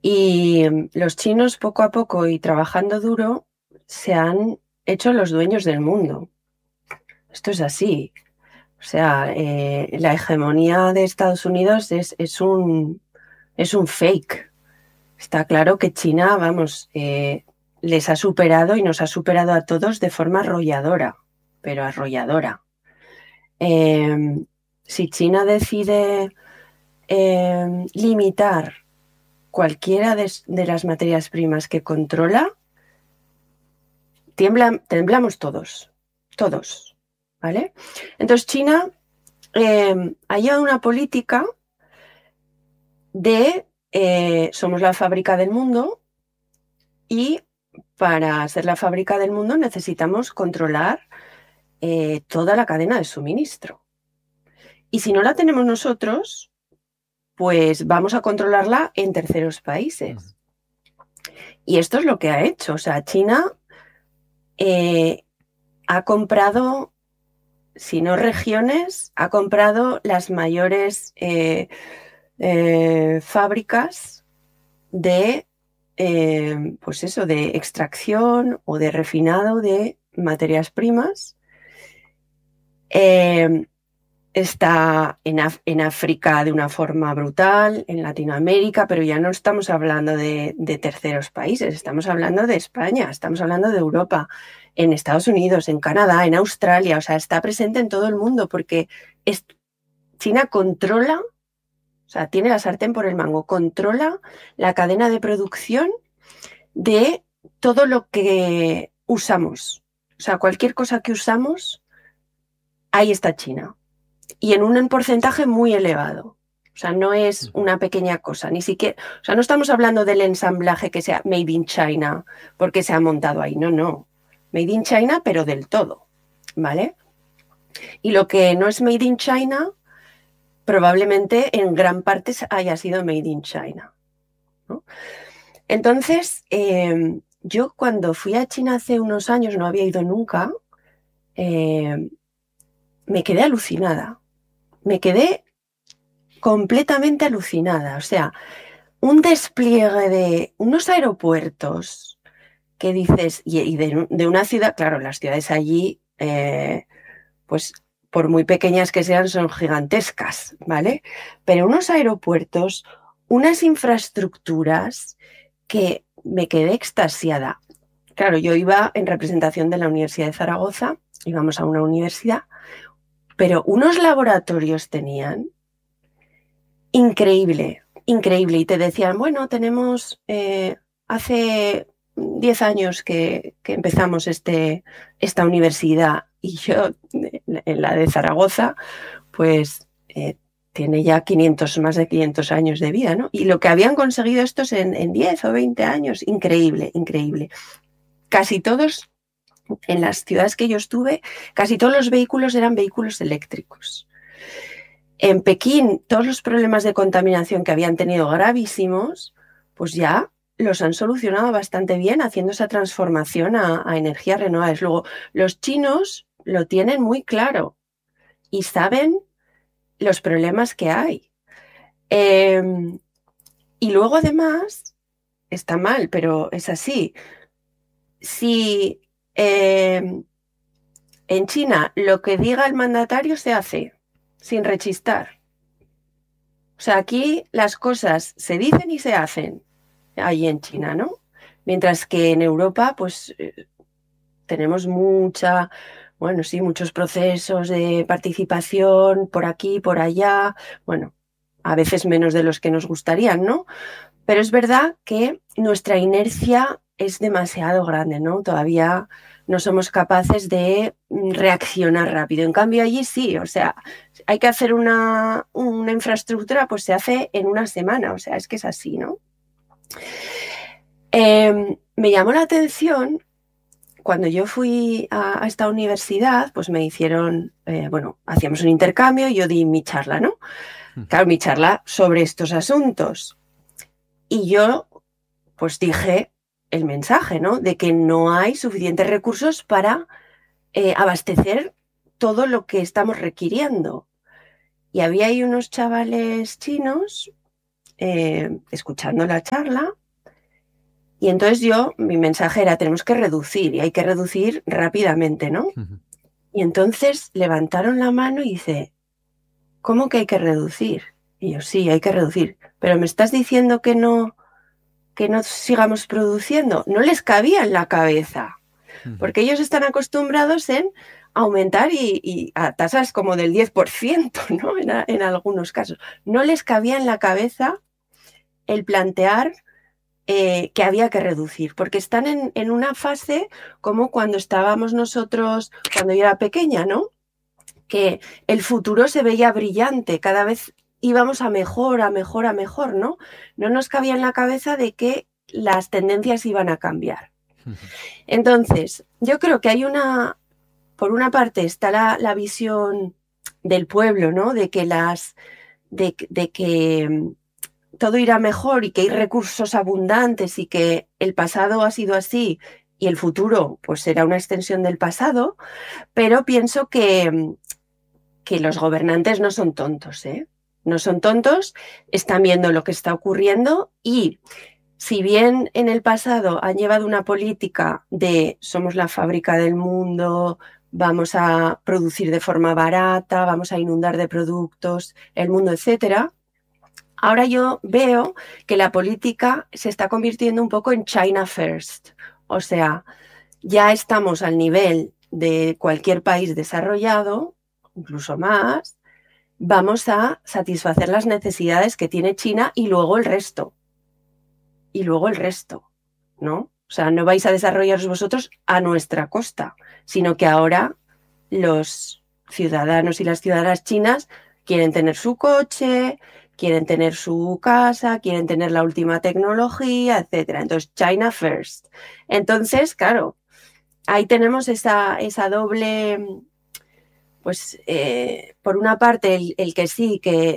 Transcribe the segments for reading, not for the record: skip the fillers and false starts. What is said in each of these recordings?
Y los chinos poco a poco y trabajando duro se han hecho los dueños del mundo. Esto es así. O sea, la hegemonía de Estados Unidos es un fake. Está claro que China, vamos, les ha superado y nos ha superado a todos de forma arrolladora, pero arrolladora. Eh, si China decide limitar cualquiera de las materias primas que controla, temblamos todos, todos, ¿vale? Entonces China ha llevado una política de somos la fábrica del mundo y para ser la fábrica del mundo necesitamos controlar toda la cadena de suministro. Y si no la tenemos nosotros, pues vamos a controlarla en terceros países. Y esto es lo que ha hecho. O sea, China ha comprado, si no regiones, ha comprado las mayores fábricas de, pues eso, de extracción o de refinado de materias primas. Está en África de una forma brutal, en Latinoamérica, pero ya no estamos hablando de terceros países, estamos hablando de España, estamos hablando de Europa, en Estados Unidos, en Canadá, en Australia, o sea, está presente en todo el mundo porque China controla, o sea, tiene la sartén por el mango, controla la cadena de producción de todo lo que usamos. O sea, cualquier cosa que usamos, ahí está China. Y en un porcentaje muy elevado. O sea, no es una pequeña cosa, ni siquiera, o sea, no estamos hablando del ensamblaje que sea made in China porque se ha montado ahí, no, no. Made in China, pero del todo, ¿vale? Y lo que no es made in China, probablemente en gran parte haya sido made in China, ¿no? Entonces, yo cuando fui a China hace unos años, no había ido nunca, me quedé alucinada. Me quedé completamente alucinada. O sea, un despliegue de unos aeropuertos que dices, y de una ciudad, claro, las ciudades allí, pues por muy pequeñas que sean, son gigantescas, ¿vale? Pero unos aeropuertos, unas infraestructuras que me quedé extasiada. Claro, yo iba en representación de la Universidad de Zaragoza, íbamos a una universidad, pero unos laboratorios tenían increíble, increíble. Y te decían, bueno, tenemos, hace 10 años que empezamos esta universidad y yo, en la de Zaragoza, pues tiene ya 500, más de 500 años de vida, ¿no? Y lo que habían conseguido estos en 10 o 20 años, increíble, increíble. Casi todos, en las ciudades que yo estuve, casi todos los vehículos eran vehículos eléctricos. En Pekín, todos los problemas de contaminación que habían tenido gravísimos, pues ya los han solucionado bastante bien haciendo esa transformación a energías renovables. Luego, los chinos lo tienen muy claro y saben los problemas que hay. Y luego, además, está mal, pero es así. Si en China lo que diga el mandatario se hace sin rechistar. O sea, aquí las cosas se dicen y se hacen, ahí en China, ¿no? Mientras que en Europa, pues tenemos bueno, sí, muchos procesos de participación por aquí, por allá, bueno, a veces menos de los que nos gustarían, ¿no? Pero es verdad que nuestra inercia es demasiado grande, ¿no? Todavía no somos capaces de reaccionar rápido. En cambio, allí sí, o sea, hay que hacer una infraestructura, pues se hace en una semana, o sea, es que es así, ¿no? Me llamó la atención cuando yo fui a esta universidad, pues me hicieron, bueno, hacíamos un intercambio y yo di mi charla, ¿no? Claro, mi charla sobre estos asuntos. Y yo, pues dije el mensaje, ¿no? De que no hay suficientes recursos para abastecer todo lo que estamos requiriendo. Y había ahí unos chavales chinos escuchando la charla. Y entonces mi mensaje era, tenemos que reducir y hay que reducir rápidamente, ¿no? Uh-huh. Y entonces levantaron la mano y dice, ¿cómo que hay que reducir? Y yo, sí, hay que reducir. Pero me estás diciendo que no sigamos produciendo. No les cabía en la cabeza, porque ellos están acostumbrados en aumentar y a tasas como del 10%, ¿no? En algunos casos. No les cabía en la cabeza el plantear que había que reducir, porque están en una fase como cuando estábamos nosotros, cuando yo era pequeña, ¿no? Que el futuro se veía brillante, cada vez íbamos a mejor, ¿no? No nos cabía en la cabeza de que las tendencias iban a cambiar. Entonces, yo creo que hay por una parte está la visión del pueblo, ¿no? De que todo irá mejor y que hay recursos abundantes y que el pasado ha sido así y el futuro pues será una extensión del pasado, pero pienso que los gobernantes no son tontos, ¿eh? No son tontos, están viendo lo que está ocurriendo y si bien en el pasado han llevado una política de somos la fábrica del mundo, vamos a producir de forma barata, vamos a inundar de productos el mundo, etcétera, ahora yo veo que la política se está convirtiendo un poco en China First. O sea, ya estamos al nivel de cualquier país desarrollado, incluso más, vamos a satisfacer las necesidades que tiene China y luego el resto. ¿No? O sea, no vais a desarrollaros vosotros a nuestra costa, sino que ahora los ciudadanos y las ciudadanas chinas quieren tener su coche, quieren tener su casa, quieren tener la última tecnología, etcétera. Entonces, China first. Entonces, claro, ahí tenemos esa doble, pues, por una parte, el que sí,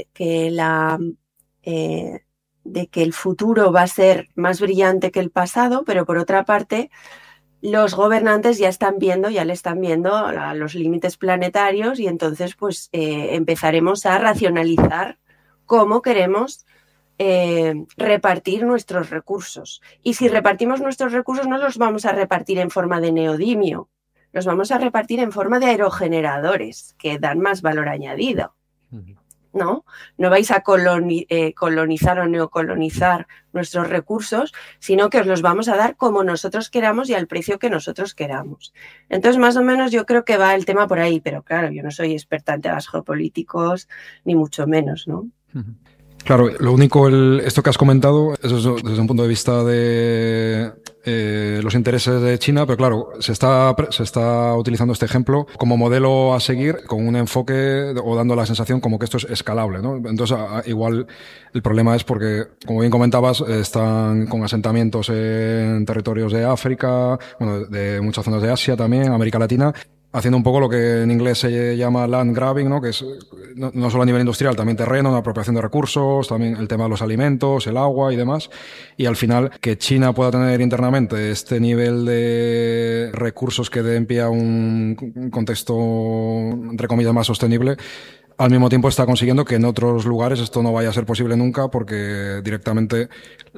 de que el futuro va a ser más brillante que el pasado, pero por otra parte, los gobernantes ya le están viendo los límites planetarios y entonces pues empezaremos a racionalizar cómo queremos repartir nuestros recursos. Y si repartimos nuestros recursos no los vamos a repartir en forma de neodimio, los vamos a repartir en forma de aerogeneradores que dan más valor añadido. ¿No? No vais a colonizar o neocolonizar nuestros recursos, sino que os los vamos a dar como nosotros queramos y al precio que nosotros queramos. Entonces, más o menos yo creo que va el tema por ahí, pero claro, yo no soy experta en temas geopolíticos, ni mucho menos, ¿no? Claro, lo único, esto que has comentado, eso es desde un punto de vista de los intereses de China, pero claro, se está utilizando este ejemplo como modelo a seguir con un enfoque o dando la sensación como que esto es escalable, ¿no? Entonces, igual el problema es porque, como bien comentabas, están con asentamientos en territorios de África, bueno, de muchas zonas de Asia también, América Latina, haciendo un poco lo que en inglés se llama land grabbing, ¿no? Que es no solo a nivel industrial, también terreno, una apropiación de recursos, también el tema de los alimentos, el agua y demás. Y al final, que China pueda tener internamente este nivel de recursos que den pie a un contexto, entre comillas, más sostenible, al mismo tiempo está consiguiendo que en otros lugares esto no vaya a ser posible nunca porque directamente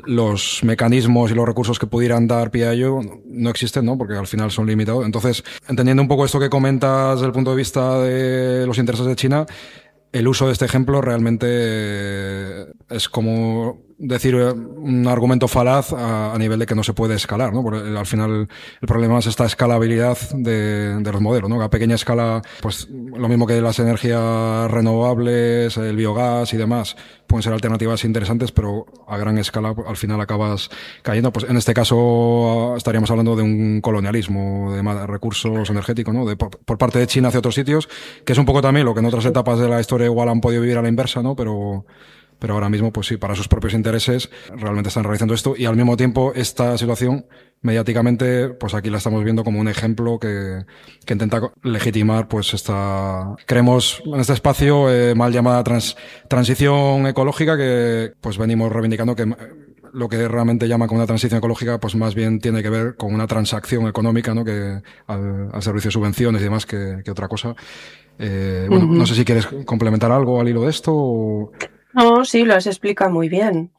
los mecanismos y los recursos que pudieran dar pie a ello no existen, ¿no? Porque al final son limitados. Entonces, entendiendo un poco esto que comentas desde el punto de vista de los intereses de China, el uso de este ejemplo realmente es como decir un argumento falaz a nivel de que no se puede escalar, ¿no? Porque al final el problema es esta escalabilidad de los modelos, ¿no? A pequeña escala, pues lo mismo que las energías renovables, el biogás y demás, pueden ser alternativas interesantes, pero a gran escala al final acabas cayendo. Pues en este caso estaríamos hablando de un colonialismo de recursos energéticos, ¿no? Por parte de China hacia otros sitios, que es un poco también lo que en otras etapas de la historia igual han podido vivir a la inversa, ¿no? Pero ahora mismo, pues sí, para sus propios intereses realmente están realizando esto y al mismo tiempo esta situación mediáticamente, pues aquí la estamos viendo como un ejemplo que intenta legitimar pues creemos en este espacio mal llamada transición ecológica que pues venimos reivindicando que lo que realmente llama como una transición ecológica pues más bien tiene que ver con una transacción económica, ¿no? Que al servicio de subvenciones y demás que otra cosa. Bueno, no sé si quieres complementar algo al hilo de esto o... No, sí, lo has explicado muy bien.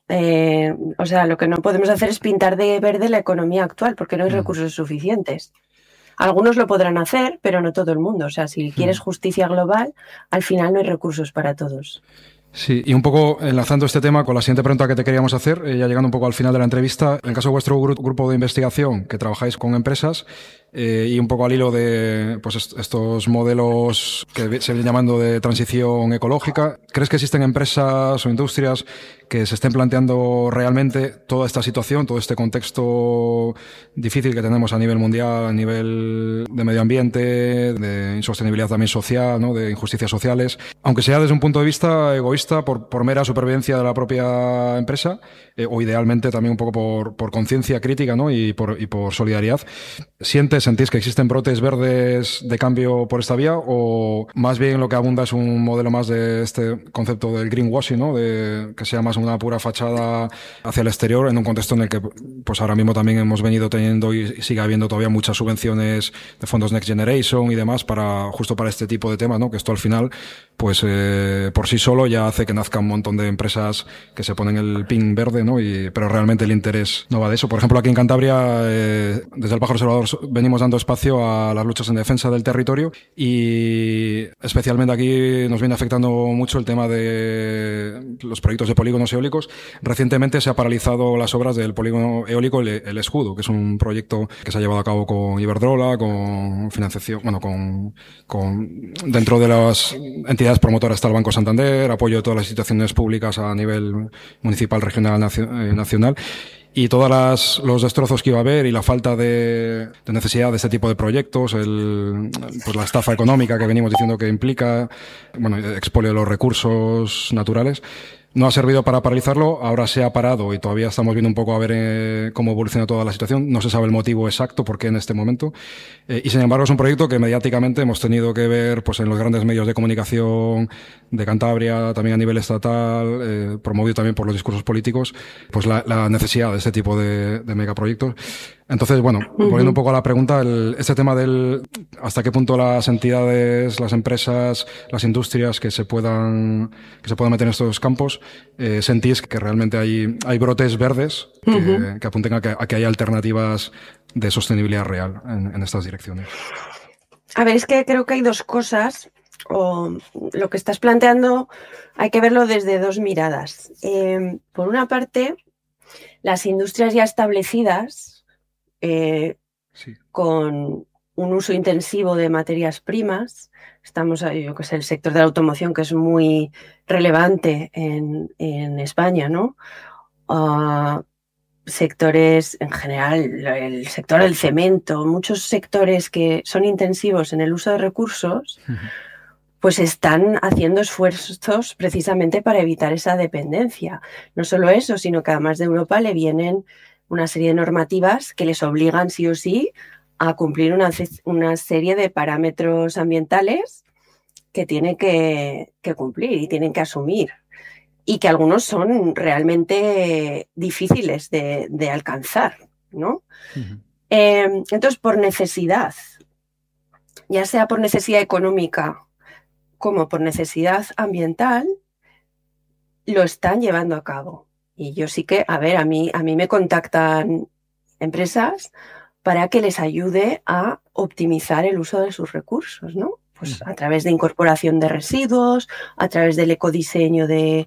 O sea, lo que no podemos hacer es pintar de verde la economía actual porque no hay Mm, recursos suficientes. Algunos lo podrán hacer, pero no todo el mundo. O sea, si quieres mm. justicia global, al final no hay recursos para todos. Sí, y un poco enlazando este tema con la siguiente pregunta que te queríamos hacer, ya llegando un poco al final de la entrevista, en el caso de vuestro grupo de investigación, que trabajáis con empresas, y un poco al hilo de pues estos modelos que se vienen llamando de transición ecológica, ¿crees que existen empresas o industrias que se estén planteando realmente toda esta situación, todo este contexto difícil que tenemos a nivel mundial, a nivel de medio ambiente, de insostenibilidad también social, ¿no?, de injusticias sociales, aunque sea desde un punto de vista egoísta, por mera supervivencia de la propia empresa, o idealmente también un poco por conciencia crítica, ¿no?, y por solidaridad? ¿Sentís que existen brotes verdes de cambio por esta vía, o más bien lo que abunda es un modelo más de este concepto del greenwashing, ¿no?, de que sea más una pura fachada hacia el exterior, en un contexto en el que pues ahora mismo también hemos venido teniendo y sigue habiendo todavía muchas subvenciones de fondos Next Generation y demás justo para este tipo de temas, ¿no?, que esto al final pues por sí solo ya hace que nazca un montón de empresas que se ponen el pin verde, ¿no? Pero realmente el interés no va de eso. Por ejemplo, aquí en Cantabria, desde el Pájaro Salvador venimos dando espacio a las luchas en defensa del territorio, y especialmente aquí nos viene afectando mucho el tema de los proyectos de polígonos eólicos. Recientemente se ha paralizado las obras del polígono eólico El Escudo, que es un proyecto que se ha llevado a cabo con Iberdrola, con financiación, bueno, dentro de las entidades promotoras está el Banco Santander, apoyo de todas las instituciones públicas a nivel municipal, regional, nacional. Y todos los destrozos que iba a haber y la falta de necesidad de este tipo de proyectos, pues la estafa económica que venimos diciendo que implica, bueno, expolio de los recursos naturales, no ha servido para paralizarlo. Ahora se ha parado y todavía estamos viendo un poco a ver cómo evoluciona toda la situación. No se sabe el motivo exacto por qué en este momento. Y sin embargo es un proyecto que mediáticamente hemos tenido que ver pues en los grandes medios de comunicación de Cantabria, también a nivel estatal, promovido también por los discursos políticos, pues la necesidad de este tipo de megaproyectos. Entonces, bueno, volviendo un poco a la pregunta, este tema del hasta qué punto las entidades, las empresas, las industrias que se puedan meter en estos campos, sentís que realmente hay brotes verdes que apunten a que hay alternativas de sostenibilidad real en estas direcciones. A ver, es que creo que hay dos cosas, o lo que estás planteando hay que verlo desde dos miradas. Por una parte, las industrias ya establecidas, Sí. con un uso intensivo de materias primas, estamos, yo que sé, el sector de la automoción, que es muy relevante en España, ¿no? Sectores en general, el sector del cemento, muchos sectores que son intensivos en el uso de recursos, pues están haciendo esfuerzos precisamente para evitar esa dependencia. No solo eso, sino que además de Europa le vienen una serie de normativas que les obligan sí o sí a cumplir una serie de parámetros ambientales que tienen que cumplir y tienen que asumir, y que algunos son realmente difíciles de alcanzar, ¿no? Entonces, por necesidad, ya sea por necesidad económica como por necesidad ambiental, lo están llevando a cabo. Y yo sí que, a ver, a mí me contactan empresas para que les ayude a optimizar el uso de sus recursos, ¿no? Pues a través de incorporación de residuos, a través del ecodiseño de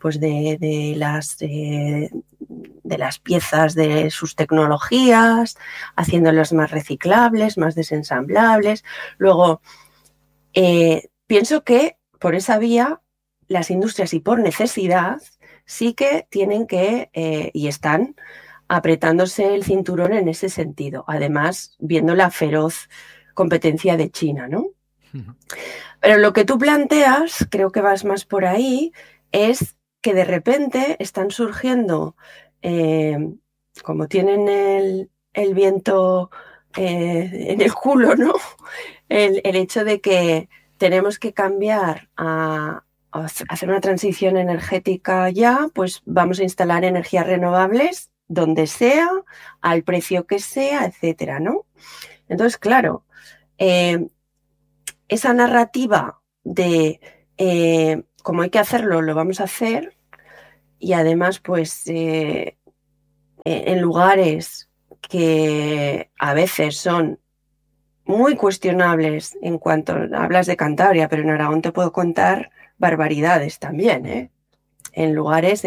las piezas de sus tecnologías, haciéndolas más reciclables, más desensamblables. Luego, pienso que por esa vía las industrias, y por necesidad, sí que tienen que y están apretándose el cinturón en ese sentido. Además, viendo la feroz competencia de China, ¿no? Pero lo que tú planteas, creo que vas más por ahí, es que de repente están surgiendo, como tienen el viento en el culo, ¿no? El hecho de que tenemos que cambiar a hacer una transición energética ya, pues vamos a instalar energías renovables donde sea, al precio que sea, etcétera, ¿no? Entonces, claro, esa narrativa de como hay que hacerlo, lo vamos a hacer, y además, pues, en lugares que a veces son muy cuestionables en cuanto hablas de Cantabria, pero en Aragón te puedo contar barbaridades también, ¿eh? En lugares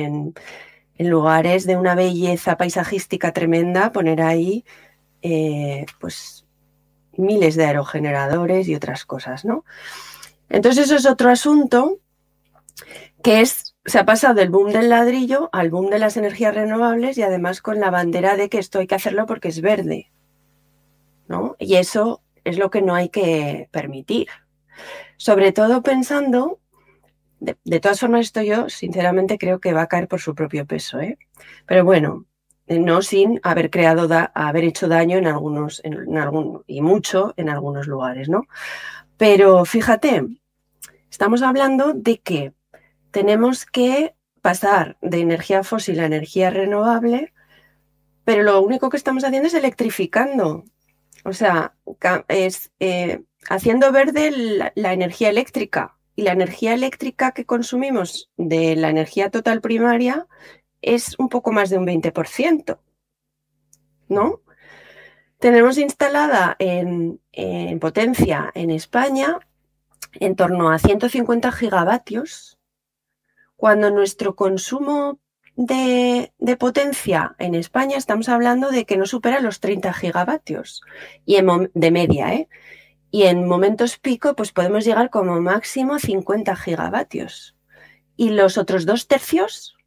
de una belleza paisajística tremenda, poner ahí pues miles de aerogeneradores y otras cosas, ¿no? Entonces eso es otro asunto que se ha pasado del boom del ladrillo al boom de las energías renovables, y además con la bandera de que esto hay que hacerlo porque es verde, ¿no? Y eso es lo que no hay que permitir. Sobre todo pensando, de todas formas, esto yo sinceramente creo que va a caer por su propio peso, ¿eh? Pero bueno, no sin haber hecho daño y mucho en algunos lugares, ¿no? Pero fíjate, estamos hablando de que tenemos que pasar de energía fósil a energía renovable, pero lo único que estamos haciendo es electrificando. O sea, es haciendo verde la energía eléctrica. Y la energía eléctrica que consumimos de la energía total primaria es un poco más de un 20%, ¿no? Tenemos instalada en potencia en España en torno a 150 gigavatios, cuando nuestro consumo de potencia en España estamos hablando de que no supera los 30 gigavatios y de media, ¿eh? Y en momentos pico pues podemos llegar como máximo a 50 gigavatios. Y los otros 2/3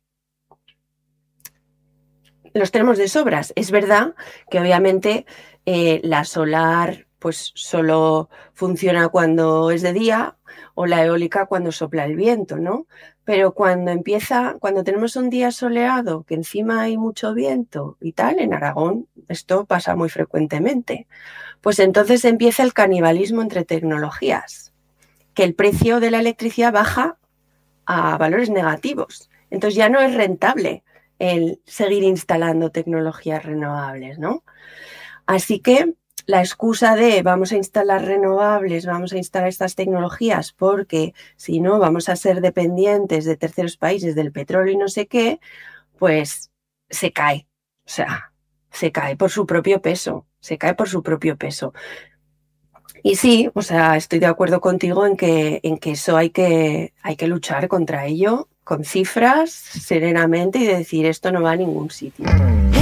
los tenemos de sobras. Es verdad que obviamente la solar pues solo funciona cuando es de día, o la eólica cuando sopla el viento, ¿no? Pero cuando tenemos un día soleado, que encima hay mucho viento y tal, en Aragón esto pasa muy frecuentemente, pues entonces empieza el canibalismo entre tecnologías, que el precio de la electricidad baja a valores negativos. Entonces ya no es rentable el seguir instalando tecnologías renovables, ¿no? Así que la excusa de vamos a instalar renovables, vamos a instalar estas tecnologías porque si no vamos a ser dependientes de terceros países del petróleo y no sé qué, pues se cae. O sea, se cae por su propio peso, Y sí, o sea, estoy de acuerdo contigo en que eso hay que luchar contra ello con cifras, serenamente, y decir esto no va a ningún sitio.